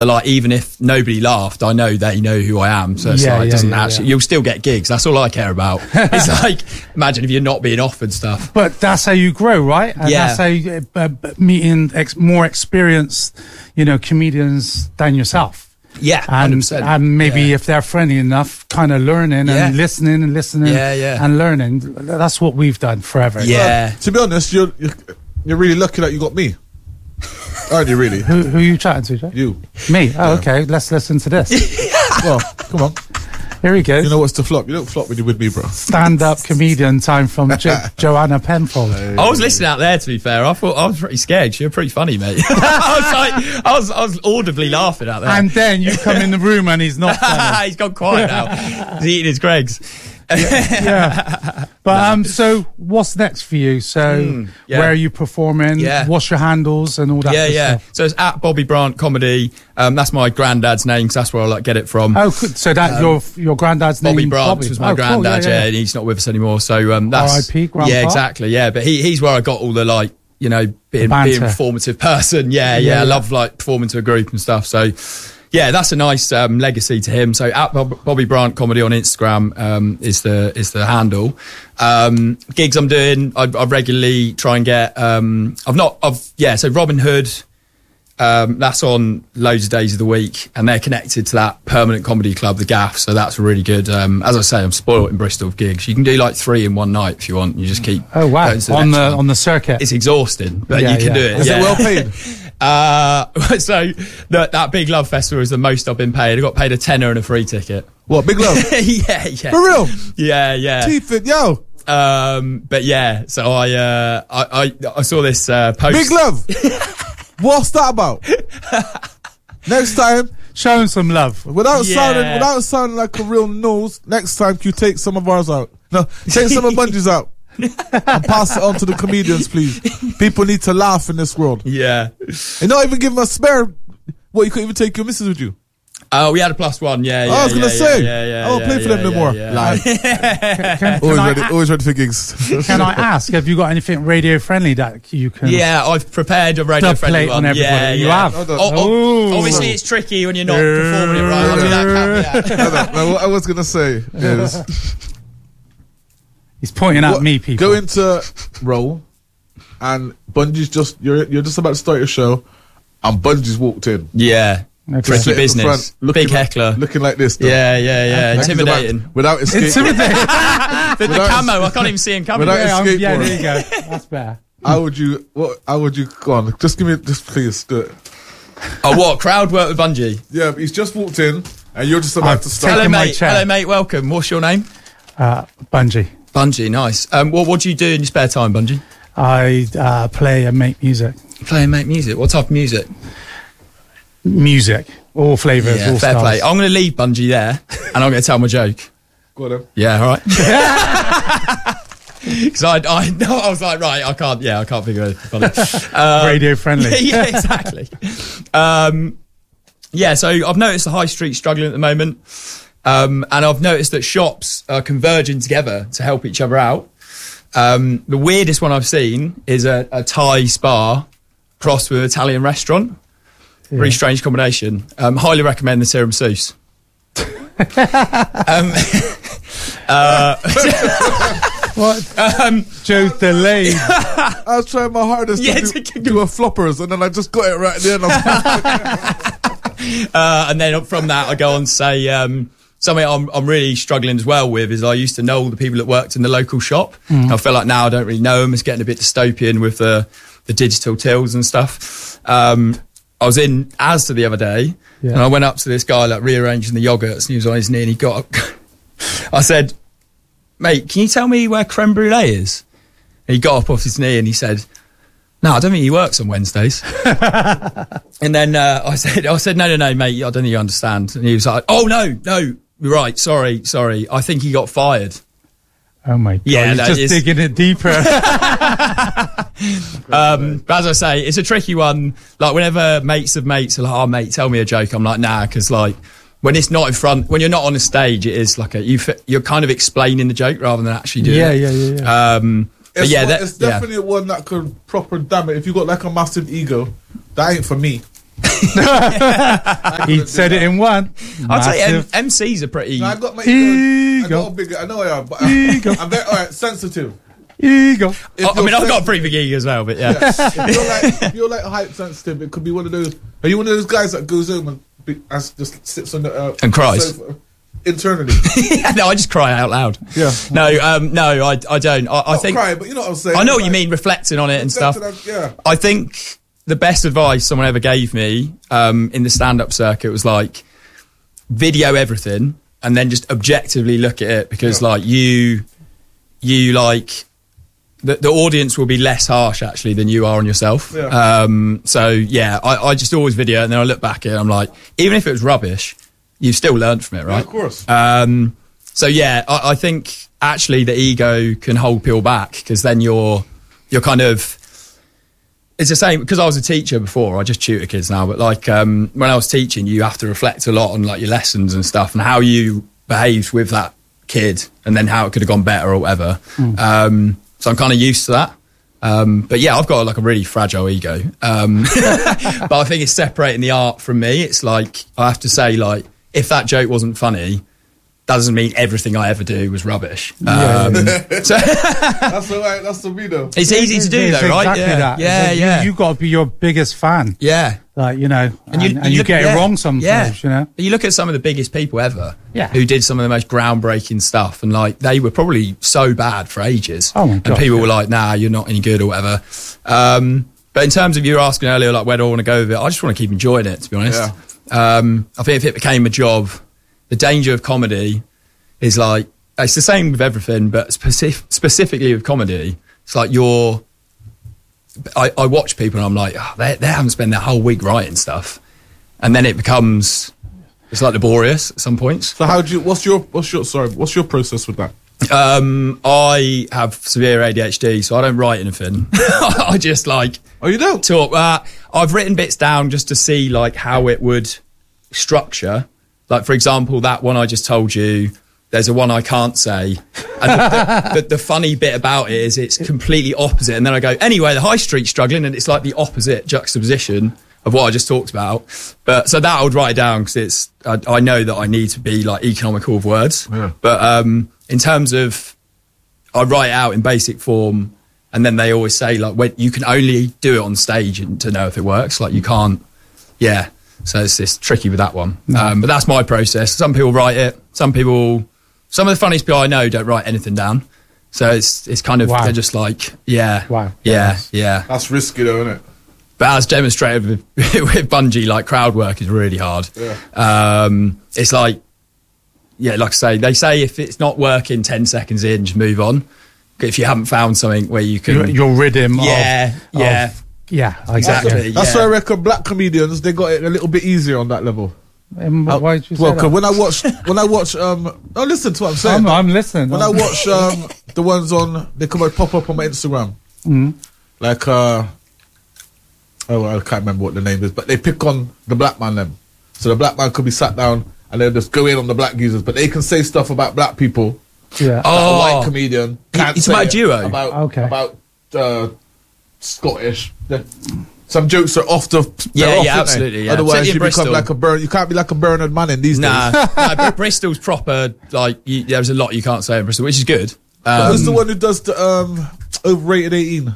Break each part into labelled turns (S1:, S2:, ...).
S1: like, even if nobody laughed, I know they know who I am. So it's like, it doesn't actually, you'll still get gigs. That's all I care about. It's like, imagine if you're not being offered stuff.
S2: But that's how you grow, right? And that's how you meeting more experienced, comedians than yourself.
S1: Yeah,
S2: and
S1: 100%.
S2: And maybe if they're friendly enough, kind of learning and listening and learning. That's what we've done forever.
S1: Yeah.
S3: To be honest, you're really lucky that you got me. Aren't you really?
S2: Who are you chatting to, Jay?
S3: You.
S2: Me? Oh, okay. Let's listen to this.
S3: Well, come on.
S2: Here we go.
S3: You know what's to flop? You don't flop when you're with me, bro.
S2: Stand-up comedian time from Joanna Penfold.
S1: I was listening out there, to be fair. I thought I was pretty scared. You're pretty funny, mate. I was audibly laughing out there.
S2: And then you come in the room and he's not funny.
S1: He's gone quiet now. He's eating his Greggs.
S2: But so what's next for you? So where are you performing? What's your handles and all that stuff?
S1: So it's at Bobby Brandt Comedy. That's my granddad's name, because that's where I get it from.
S2: Oh, good. So that your granddad's name?
S1: Bobby Brandt was my granddad. Cool. And he's not with us anymore. So that's
S2: R.I.P. Grandpa.
S1: Yeah, exactly. Yeah, but he's where I got all the being a performative person. I love performing to a group and stuff. So. Yeah, that's a nice legacy to him. So at Bobby Brandt Comedy on Instagram is the handle. Gigs I'm doing, I regularly try and get. So Robin Hood, that's on loads of days of the week, and they're connected to that permanent comedy club, the Gaff. So that's really good. As I say, I'm spoiled in Bristol with gigs. You can do 3 in one night if you want. You just keep.
S2: Oh wow! On the circuit,
S1: it's exhausting, but you can do it.
S3: Is it well paid?
S1: So that Big Love Festival is the most I've been paid. I got paid a tenner and a free ticket.
S3: What, Big Love?
S1: Yeah.
S3: For real?
S1: Yeah.
S3: Teeth it, yo.
S1: But yeah, so I saw this post.
S3: Big Love. What's that about? Next time,
S2: show him some love.
S3: Without sounding like a real nose. Next time, can you take some of ours out? No, take some of Bungee's out. And pass it on to the comedians, please. People need to laugh in this world.
S1: Yeah.
S3: And not even give them a spare. What, you couldn't even take your missus with you?
S1: We had a +1,
S3: I was going to say. I won't play for them no more. Always ready for gigs.
S2: Can I ask, have you got anything radio friendly that you can...
S1: Yeah, I've prepared a radio friendly one.
S2: On you have?
S1: Obviously, it's tricky when you're not performing it right. I'll do that caveat.
S3: No, what I was going to say is...
S2: He's pointing at me, people.
S3: Go into roll, and Bungee's you're just about to start your show, and Bungee's walked in.
S1: Yeah. Tricky business. Big heckler.
S3: Looking like this. Though.
S1: Yeah. Intimidating.
S3: Without escape.
S2: Intimidating.
S1: the camo, I can't even see him coming.
S3: Without escape.
S2: Yeah, there you go. That's better.
S3: How would you, go on, just please do it.
S1: Oh, what? Crowd work with Bungie?
S3: Yeah, but he's just walked in, and you're just about to start.
S1: Hello, mate, welcome. What's your name?
S2: Bungie.
S1: Bungie, nice. What do you do in your spare time, Bungie?
S2: I play and make music.
S1: Play and make music? What type of music?
S2: Music. All flavours, all
S1: fair
S2: styles.
S1: play. I'm going to leave Bungie there, and I'm going to tell my joke.
S3: Go on then.
S1: Yeah, all right. Because I was like, right, I can't figure it funny.
S2: Radio friendly.
S1: Yeah, exactly. So I've noticed the high street struggling at the moment. And I've noticed that shops are converging together to help each other out. The weirdest one I've seen is a Thai spa crossed with an Italian restaurant. Yeah. Really strange combination. Highly recommend the tiramisu.
S2: What? Joe delayed.
S3: I was trying my hardest to do a floppers, and then I just got it right there.
S1: And then from that, I go on to say... something I'm really struggling as well with is I used to know all the people that worked in the local shop. I feel like now I don't really know them. It's getting a bit dystopian with the digital tills and stuff. I was in Asda the other day and I went up to this guy rearranging the yogurts, and he was on his knee and he got up. I said, mate, can you tell me where creme brulee is? And he got up off his knee and he said, no, I don't think he works on Wednesdays. And then I said, no, mate, I don't think you understand. And he was like, oh, no, you're right, sorry. I think he got fired.
S2: Oh, my God.
S1: Yeah,
S2: he's just digging it deeper.
S1: But as I say, it's a tricky one. Like, whenever mates of mates are like, oh, mate, tell me a joke, I'm like, nah, because, when it's not in front, when you're not on a stage, it is you're kind of explaining the joke rather than actually doing it.
S2: Yeah.
S3: It's definitely one that could proper damn it. If you got a massive ego, that ain't for me.
S2: He said it in one.
S1: I'll tell you, MCs are pretty.
S3: No, I got my
S2: Ego.
S3: I got a big. I know I am, but I'm very alright. Sensitive.
S2: Ego.
S1: I've got a pretty big ego as well, but yeah.
S3: If you're like hype sensitive, it could be one of those. Are you one of those guys that goes home and just sits on the
S1: and cries
S3: sofa internally?
S1: No, I just cry out loud.
S3: Yeah.
S1: No, I don't. I think
S3: cry, but you know what I'm saying.
S1: I know what you mean, reflecting on it and stuff.
S3: Yeah.
S1: I think the best advice someone ever gave me in the stand-up circuit was like, video everything and then just objectively look at it, because like you like. The audience will be less harsh actually than you are on yourself.
S3: Yeah.
S1: So yeah, I just always video and then I look back at it and I'm like, even if it was rubbish, you've still learned from it, right?
S3: Yeah, of course.
S1: So yeah, I think actually the ego can hold people back, because then you're kind of, it's the same, because I was a teacher before, I just tutor kids now, but like when I was teaching, you have to reflect a lot on like your lessons and stuff and how you behaved with that kid and then how it could have gone better or whatever. So I'm kind of used to that. But yeah, I've got like a really fragile ego. But I think it's separating the art from me. It's like, I have to say, like, if that joke wasn't funny, that doesn't mean everything I ever do was rubbish. So
S3: That's all right. That's the video.
S1: it's easy to do though, right?
S2: Exactly that.
S1: Yeah.
S2: You got to be your biggest fan.
S1: Yeah.
S2: Like, you know, and you
S1: look-
S2: get
S1: yeah.
S2: it wrong sometimes, you know.
S1: You look at some of the biggest people ever,
S2: Yeah.
S1: who did some of the most groundbreaking stuff, and like they were probably so bad for ages.
S2: Oh my God,
S1: and people
S2: yeah.
S1: were like, "Nah, you're not any good" or whatever. But in terms of you were asking earlier, like where do I want to go with it? I just want to keep enjoying it, to be honest. I think if it became a job, the danger of comedy is like, it's the same with everything, but specifically with comedy, it's like I watch people and I'm like, oh, they haven't spent their whole week writing stuff, and then it becomes, it's like laborious at some points.
S3: So what's your process with that?
S1: I have severe ADHD, so I don't write anything. I just like,
S3: Oh, you don't?
S1: talk. I've written bits down just to see like how it would structure. Like for example, that one I just told you, there's a one I can't say. And the funny bit about it is it's completely opposite. And then I go, anyway, the high street's struggling, and it's like the opposite juxtaposition of what I just talked about. But so that I would write it down, because I know that I need to be like economical with words.
S3: Yeah.
S1: But in terms of, I write it out in basic form, and then they always say like, when you can only do it on stage and to know if it works. Like you can't, yeah. So it's tricky with that one. But that's my process. Some people write it. Some of the funniest people I know don't write anything down. So it's kind of,
S2: Wow.
S1: they're just like, yeah.
S2: Wow.
S1: Yeah.
S3: That's risky though, isn't it?
S1: But as demonstrated with Bungie, like crowd work is really hard.
S3: Yeah.
S1: It's like, yeah, like I say, they say if it's not working 10 seconds in, just move on. If you haven't found something where you can...
S2: Your rhythm
S1: Yeah, yeah.
S2: Yeah, exactly.
S3: That's
S1: yeah.
S3: why I reckon black comedians, they got it a little bit easier on that level.
S2: Why did you say
S3: Well,
S2: that?
S3: because when I watch, listen to what I'm saying.
S2: I'm listening.
S3: When I watch the ones on, they come and pop up on my Instagram. Like, I can't remember what the name is, but they pick on the black man then. So the black man could be sat down and they'll just go in on the black users, but they can say stuff about black people.
S2: Yeah.
S3: That a white comedian can't
S1: It's
S3: say
S1: about a
S3: it.
S1: duo.
S3: About Scottish. Some jokes are off the.
S1: Yeah,
S3: they're off,
S1: yeah,
S3: aren't they?
S1: absolutely, yeah.
S3: Otherwise,
S1: Particularly
S3: you become
S1: Bristol.
S3: like a Bernard. You can't be like a Bernard Manning these days.
S1: No, but Bristol's proper, like, there's a lot you can't say in Bristol, which is good.
S3: Who's the one who does the overrated 18?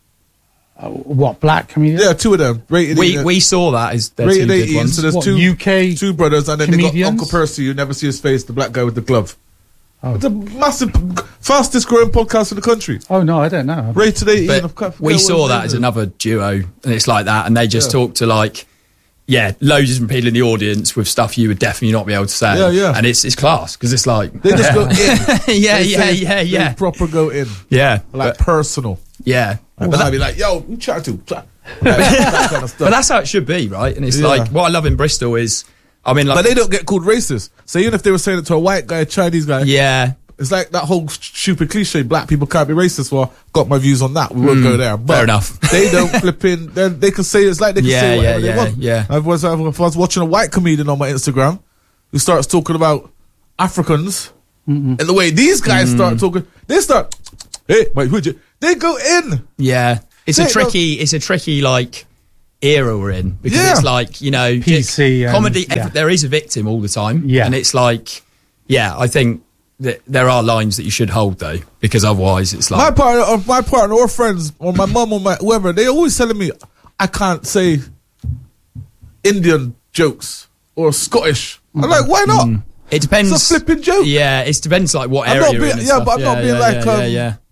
S2: What, black comedians?
S3: Yeah, two of them. Rated 18.
S1: We saw that as their two
S3: Rated
S1: good
S3: 18.
S1: ones.
S3: So there's
S2: What,
S3: two
S2: UK
S3: two brothers, and then they got
S2: comedians?
S3: Uncle Percy. You never see his face. The black guy with the glove.
S2: Oh.
S3: It's a massive, fastest growing podcast in the country.
S2: Oh, no, I don't know.
S3: Rated 18. I
S1: But
S3: forget
S1: we
S3: what
S1: saw
S3: his
S1: that
S3: name
S1: as
S3: is.
S1: another duo, and it's like that, and they just talk to like, yeah, loads of different people in the audience with stuff you would definitely not be able to say.
S3: Yeah, yeah.
S1: And it's class, because it's like...
S3: They just go in.
S1: yeah,
S3: They say-
S1: yeah.
S3: They proper go in.
S1: Yeah.
S3: Like
S1: But-
S3: personal.
S1: yeah.
S3: But I'd be like, yo, who chat to? That kind of stuff.
S1: But that's how it should be, right? And it's
S3: Yeah.
S1: like, what I love in Bristol is, I mean, like...
S3: But they don't get called racist. So even if they were saying it to a white guy, a Chinese guy,
S1: yeah.
S3: it's like that whole stupid cliche, black people can't be racist. Well, got my views on that. We won't go there. But
S1: fair enough.
S3: They don't flip in. They can say, it's like they can say whatever they want.
S1: yeah.
S3: If I was watching a white comedian on my Instagram who starts talking about Africans and the way these guys start talking, they start, hey, wait, would you? They go in.
S1: Yeah. It's
S3: Say
S1: a
S3: it,
S1: tricky, like, era we're in, because
S3: Yeah.
S1: it's like, you know,
S2: PC and-
S1: comedy,
S2: yeah.
S1: there is a victim all the time.
S2: Yeah.
S1: And it's like, yeah, I think that there are lines that you should hold though, because otherwise it's like,
S3: my partner or friends or my mum or my whoever, they always telling me I can't say Indian jokes or Scottish. I'm like, why not?
S1: it depends.
S3: It's a flipping joke.
S1: Yeah, it depends like what
S3: I'm
S1: area
S3: not
S1: you're
S3: being-
S1: in and
S3: yeah,
S1: stuff.
S3: but I'm not being like,
S1: yeah.